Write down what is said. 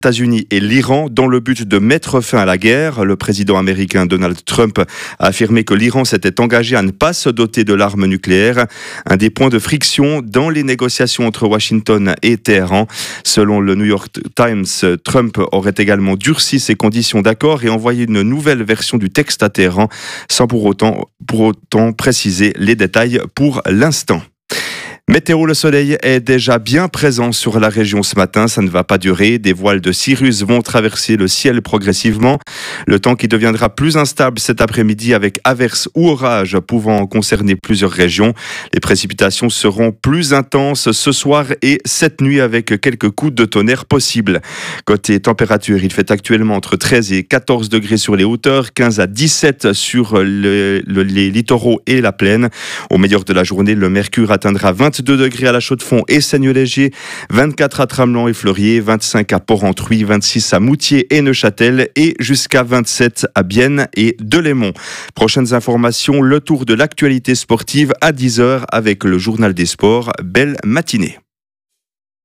États-Unis et l'Iran dans le but de mettre fin à la guerre. Le président américain Donald Trump a affirmé que l'Iran s'était engagé à ne pas se doter de l'arme nucléaire, un des points de friction dans les négociations entre Washington et Téhéran. Selon le New York Times, Trump aurait également durci ses conditions d'accord et envoyé une nouvelle version du texte à Téhéran, sans pour autant préciser les détails pour l'instant. Météo, le soleil est déjà bien présent sur la région ce matin, ça ne va pas durer. Des voiles de cirrus vont traverser le ciel progressivement. Le temps qui deviendra plus instable cet après-midi avec averses ou orages pouvant concerner plusieurs régions. Les précipitations seront plus intenses ce soir et cette nuit avec quelques coups de tonnerre possibles. Côté température, il fait actuellement entre 13 et 14 degrés sur les hauteurs, 15 à 17 sur les littoraux et la plaine. Au meilleur de la journée, le mercure atteindra 22 degrés à la Chaux-de-Fonds et Seignelay-Léger, 24 à Tramelan et Fleurier, 25 à Port-Entruy, 26 à Moutier et Neuchâtel et jusqu'à 27 à Bienne et Delémont. Prochaines informations, le tour de l'actualité sportive à 10h avec le journal des sports. Belle matinée.